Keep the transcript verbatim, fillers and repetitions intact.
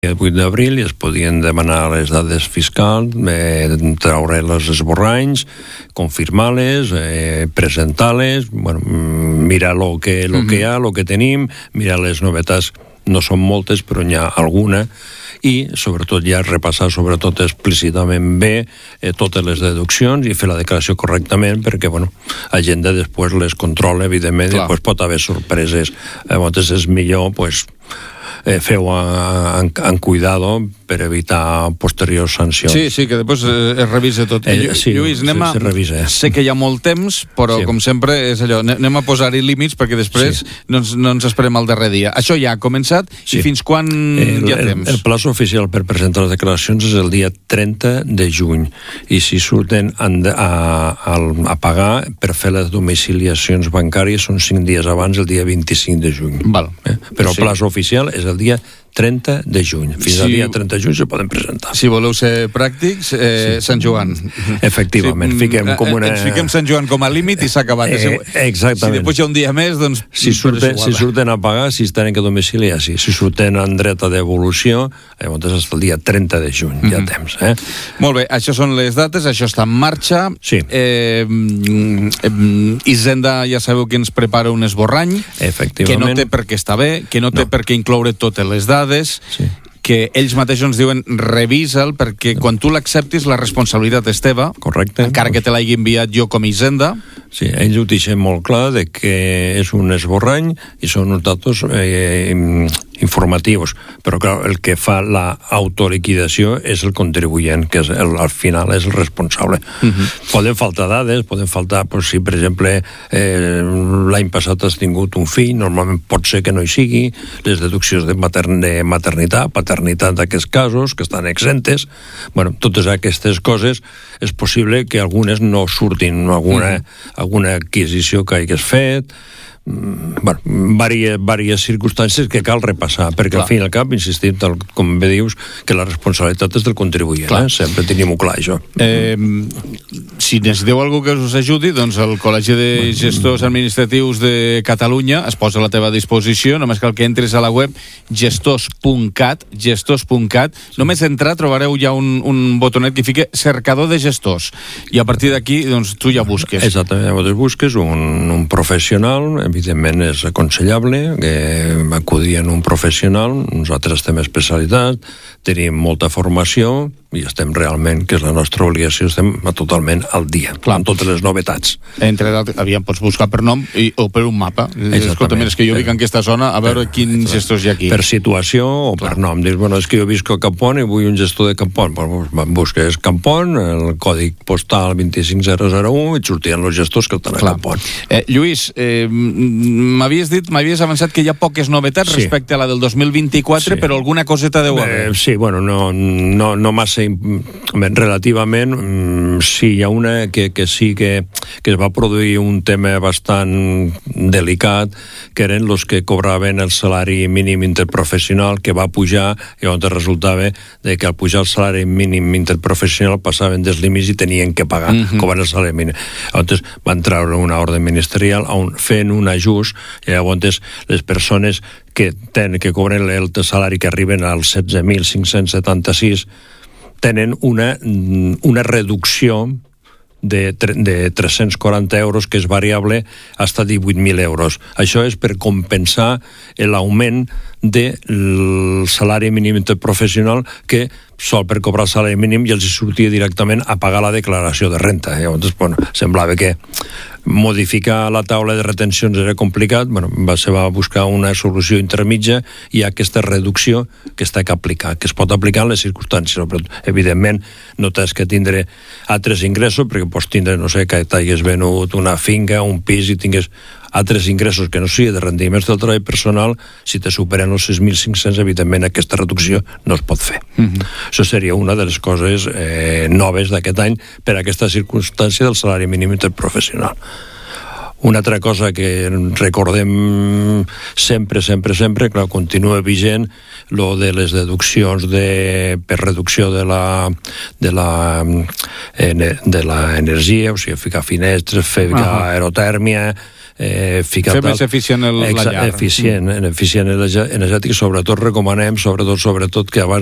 el vuit d'abril i es podien demanar les dades fiscals, eh, treure els esborranys, confirmar-les, eh, presentar-les, bueno, mirar el que, lo mm-hmm. que hi ha, el que tenim, mirar les novetats, no són moltes, però n'hi ha alguna, i sobretot ja repassar sobretot explícitament bé eh, totes les deduccions i fer la declaració correctament, perquè bueno, la gent després les controla, evidentment, i després pot haver sorpreses. Llavors és millor pues, eh, feu en, en cuidado per evitar posteriors sancions. Sí, sí, que després eh, es revisa tot. Eh, sí, Lluís, anem a... se, se revisa. Sé que hi ha molt temps, però sí. com sempre és allò, anem a posar-hi límits perquè després sí. no, ens, no ens esperem al darrer dia. Això ja ha començat sí. i fins quan el, hi ha temps? El, el plaç oficial per presentar les declaracions és el dia trenta de juny i si surten a, a, a, a pagar per fer les domiciliacions bancàries són cinc dies abans, el dia vint-i-cinc de juny. Val. Eh? Però sí. el plaç oficial és el dia trenta de juny. Fins sí. al dia trenta de juny se poden presentar. Si voleu ser pràctics, eh, sí. Sant Joan. Efectivament. Sí, fiquem com una... Ens fiquem Sant Joan com a límit i s'ha acabat. Eh, exactament. Si després hi ha un dia més, doncs... Si surten, si surten a pagar, si es tenen que domiciliar, sí. Si surten en dret a devolució, llavors és el dia trenta de juny, mm-hmm. ja temps. Eh? Molt bé, això són les dates, això està en marxa. Sí. Eh, eh, Hisenda, ja sabeu que ens prepara un esborrany, efectivament, que no té per què estar bé, que no té no. per què incloure totes les dades, sí. que ells mateixos ens diuen revisa'l perquè quan tu l'acceptis la responsabilitat és teva. Correcte. Encara que te l'hagi enviat jo com a Hisenda. Sí, ells ho deixen molt clar de que és un esborrany i són uns datos eh, informatius, però clar, el que fa la autoliquidació és el contribuent, que és el, al final és el responsable. Uh-huh. Poden faltar dades, poden faltar, pues, si per exemple eh, l'any passat has tingut un fill, normalment pot ser que no hi sigui, les deduccions de, matern de maternitat, paternitat d'aquests casos, que estan exentes, bueno, totes aquestes coses és possible que algunes no surtin, alguna, uh-huh. alguna adquisició que hagués fet, bueno, vàries, vàries circumstàncies que cal repassar, perquè clar. Al fin i al cap, insistim, tal, com bé dius, que la responsabilitat és del contribuent, eh? Sempre tenim-ho clar, això. Eh, si necessiteu algú que us ajudi, doncs el Col·legi de Gestors Administratius de Catalunya es posa a la teva disposició, només cal que entres a la web gestors punt cat, gestors punt cat, només entrar trobareu ja un, un botonet que fica cercador de gestors, i a partir d'aquí, doncs, tu ja busques. Exactament, llavors busques un, un professional, evidentment és aconsellable que acudir a un professional, nosaltres estem especialitzats, tenim molta formació i estem realment, que és la nostra obligació, estem totalment al dia, clar, amb totes les novetats. Entre d'altres, aviam, pots buscar per nom i, o per un mapa. Escolta, mira, és que jo vic en aquesta zona, a veure per, quins per, gestors hi ha aquí. Per situació o clar. Per nom. Dius, bueno, és que jo visco a Campon i vull un gestor de Campon. Bueno, busques Campon, el còdig postal vint-i-cinc zero zero u, i sortien els gestors que estan a clar. Campon. Eh, Lluís, eh, m'havies dit, m'havies avançat que hi ha poques novetats sí. respecte a la del dos mil vint-i-quatre, sí. però alguna coseta deu haver. Eh, sí, bueno, no, no, no massa relativament, sí, hi ha una que, que sí que, que es va produir un tema bastant delicat, que eren els que cobraven el salari mínim interprofessional, que va pujar, i on resultava de que al pujar el salari mínim interprofessional passaven dels límits i tenien que pagar, mm-hmm. cobrar el salari mínim. Llavors van treure una ordre ministerial on fent un ajust, i llavors les persones que tenen que cobren el salari que arriben als setze mil cinc-cents setanta-sis tenen una, una reducció de, de tres-cents quaranta euros, que és variable, fins a divuit mil euros. Això és per compensar l'augment del salari mínim interprofessional, que sol per cobrar el salari mínim i els sortia directament a pagar la declaració de renta. Llavors, bueno, semblava que modificar la taula de retencions era complicat, bueno, va, se va buscar una solució intermitja i hi ha aquesta reducció que està que aplicar, que es pot aplicar en les circumstàncies, però evidentment no tens que tindre altres ingressos, perquè pots tindre, no sé, que t'hagués venut una finca, un pis i tingués altres ingressos que no sigui de rendiments del treball personal, si te superen els sis mil cinc-cents, evidentment aquesta reducció no es pot fer. Mm-hmm. Això seria una de les coses eh, noves d'aquest any per a aquesta circumstància del salari mínim interprofessional. Una altra cosa que recordem sempre, sempre, sempre, clar, continua vigent lo de les deduccions de, per reducció de la de la, de la energia, o sigui, ficar finestres, ficar uh-huh. aerotèrmia, eh, ficat... Fer més eficient el, la llar. Eficient, mm. eficient energètic, sobretot recomanem, sobretot, sobretot que abans